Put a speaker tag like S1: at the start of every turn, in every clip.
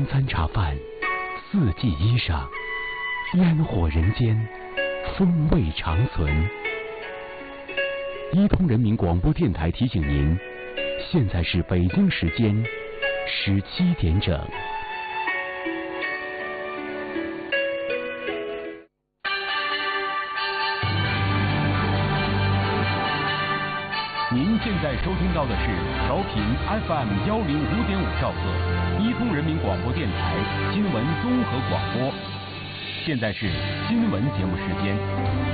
S1: 三餐茶饭，四季衣裳，烟火人间，风味长存。伊通人民广播电台提醒您，现在是北京时间17点整。您现在收听到的是调频 FM105.5兆赫，伊通人民广播电台新闻综合广播。现在是新闻节目时间。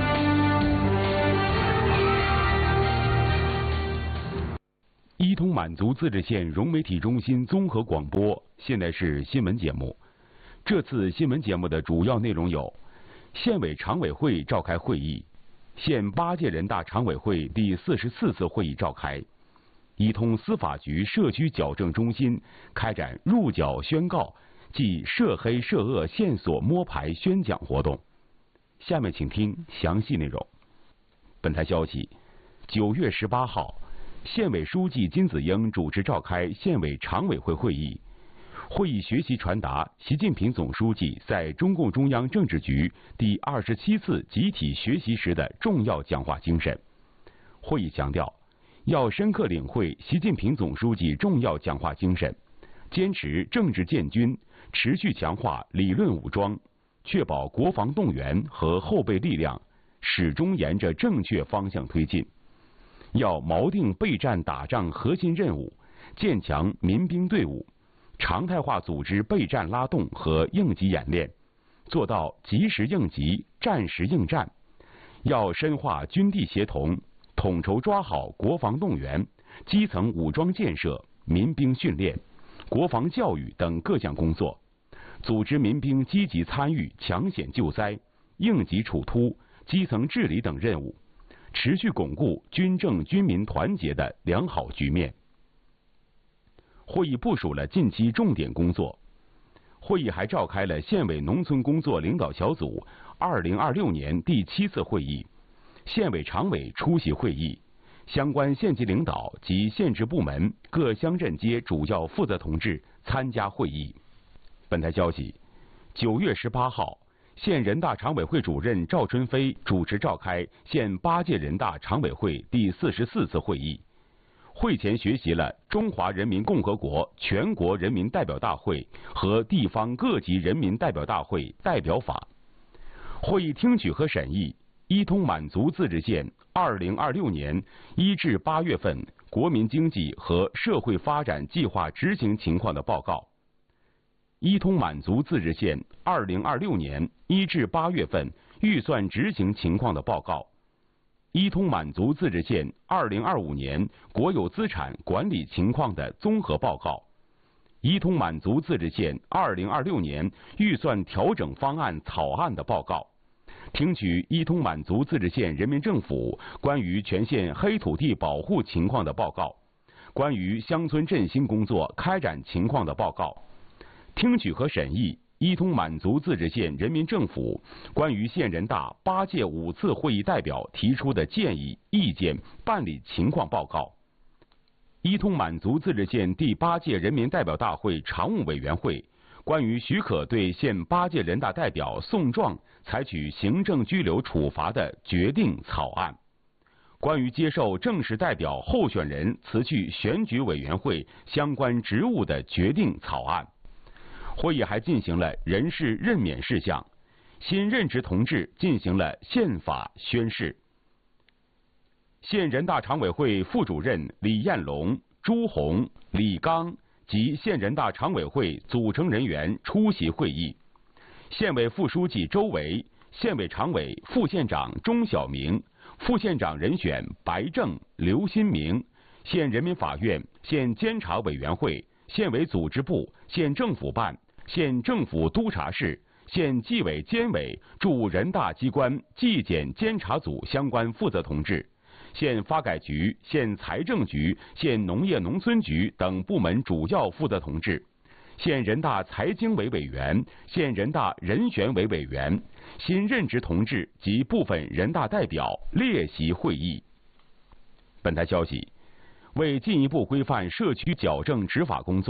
S1: 伊通满族自治县融媒体中心综合广播，现在是新闻节目。这次新闻节目的主要内容有：县委常委会召开会议。县8届人大常委会第44次会议召开，伊通司法局社区矫正中心开展入矫宣告暨涉黑涉恶线索摸排宣讲活动。下面请听详细内容。本台消息，9月18号，县委书记金子英主持召开县委常委会会议。会议学习传达习近平总书记在中共中央政治局第27次集体学习时的重要讲话精神。会议强调，要深刻领会习近平总书记重要讲话精神，坚持政治建军，持续强化理论武装，确保国防动员和后备力量始终沿着正确方向推进。要锚定备战打仗核心任务，建强民兵队伍，常态化组织备战拉动和应急演练，做到及时应急、战时应战。要深化军地协同，统筹抓好国防动员、基层武装建设、民兵训练、国防教育等各项工作，组织民兵积极参与抢险救灾、应急处突、基层治理等任务，持续巩固军政军民团结的良好局面。会议部署了近期重点工作。会议还召开了县委农村工作领导小组2026年第7次会议，县委常委出席会议，相关县级领导及县直部门各乡镇街主要负责同志参加会议。本台消息，9月18号，县人大常委会主任赵春飞主持召开县8届人大常委会第44次会议。会前学习了《中华人民共和国全国人民代表大会和地方各级人民代表大会代表法》。会议听取和审议伊通满族自治县2026年1至8月份国民经济和社会发展计划执行情况的报告。伊通满族自治县2026年1至8月份预算执行情况的报告。伊通满族自治县2025年国有资产管理情况的综合报告，伊通满族自治县2026年预算调整方案草案的报告，听取伊通满族自治县人民政府关于全县黑土地保护情况的报告，关于乡村振兴工作开展情况的报告，听取和审议伊通满族自治县人民政府关于县人大8届5次会议代表提出的建议、意见办理情况报告，伊通满族自治县第8届人民代表大会常务委员会关于许可对县8届人大代表送状采取行政拘留处罚的决定草案，关于接受正式代表候选人辞去选举委员会相关职务的决定草案。会议还进行了人事任免事项，新任职同志进行了宪法宣誓。县人大常委会副主任李彦龙、朱红、李刚及县人大常委会组成人员出席会议。县委副书记周维、县委常委、副县长钟晓明、副县长人选白正、刘新明，县人民法院、县监察委员会、县委组织部、县政府办、县政府督察室、县纪委监委驻人大机关纪检监察组相关负责同志，县发改局、县财政局、县农业农村局等部门主要负责同志，县人大财经委委员、县人大人选委委员、新任职同志及部分人大代表列席会议。本台消息，为进一步规范社区矫正执法工作，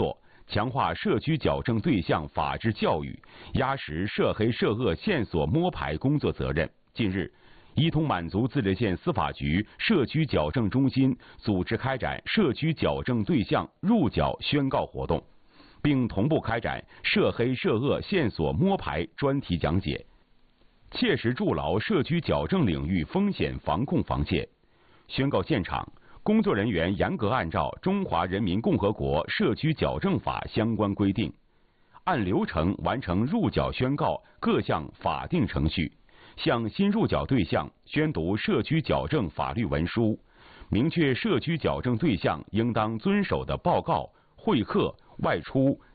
S1: 强化社区矫正对象法治教育，压实涉黑涉恶线索摸排工作责任。近日，伊通满族自治县司法局社区矫正中心组织开展社区矫正对象入矫宣告活动，并同步开展涉黑涉恶线索摸排专题讲解，切实筑牢社区矫正领域风险防控防线。宣告现场，工作人员严格按照《中华人民共和国社区矫正法》相关规定，按流程完成入矫宣告各项法定程序，向新入矫对象宣读社区矫正法律文书，明确社区矫正对象应当遵守的报告、会客、外出、